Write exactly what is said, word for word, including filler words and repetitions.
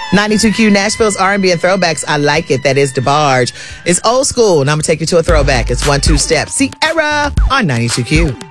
ninety-two Q, Nashville's R and B and throwbacks. I like it. That is DeBarge. It's old school, and I'm going to take you to a throwback. It's one, two step. Sierra on ninety-two Q.